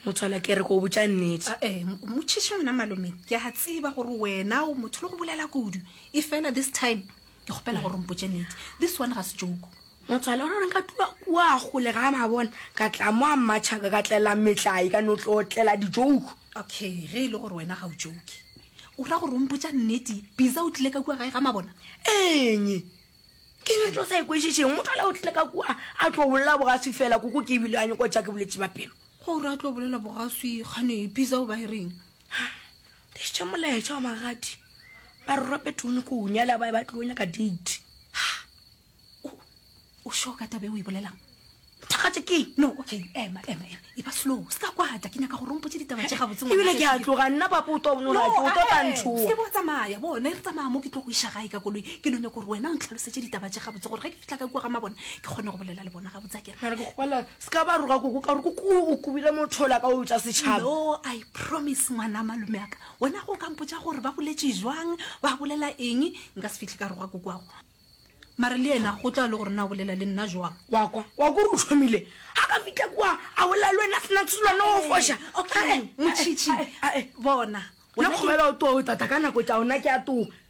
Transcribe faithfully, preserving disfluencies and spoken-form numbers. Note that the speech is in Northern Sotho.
motswala ke re go botsa nnete eh motšhiši ngwana malome ke a tseba gore wena o motho le go bolela kudu e fela this time ke gopela gore mpotse nnete this one ga se joke motswala o re nka tua kua go le ga mabona ka tla mo a matšhaka ka tlela metlai ka no tlo tlela dijoke okay ge ile gore wena ga o joke o ra gore o mpotsa nnete biza o tlile ka kua gae ga mabona enye ke ne tlo sa ikwešitšeng motswala o tlile ka kua a tlo bolela bogase fela koko ke ebile a nyako tša ke boletše bapelo gore a tlo bolela bogase gane biza o ba e reng dišitše molaetša wa magadi ba re ropetone ko o nyala ba e ba tlo nyaka date o shoka tabe o e bolelang thakatše ke no okay ema ema ema e ba slow ska kwata ke nyaka gore o mpotse ditaba tše gabotse ebile ke a tloga nna papa o to bonoga ke o to tantšhoa ke bo tsamaya bona re tsamaya mo ke tlo go iša gae ka koloi ke none gore wena o ntlhalosetše ditaba tše gabotse gore ge ke fitlha ka kua ga mabona ke kgone go bolela le bona gabotse a kere mare ke gopala se ka ba roga koko ka gore koko o kubile mothola ka o tša setšhaba no I promise ngwana malome yaka wena go ka mpotsa gore ba boletše jwang ba bolela eng nka se fitlhe ka roga kokoago mare le ena go tla le gore na bolela le nna jwang wa kwa wa gore o thomile a ka fitlha kwa a bolela le wena sena tshulwana o foša okay motšhitšhi bona wena kgobela o to o tata ka nako tša ona ke a toga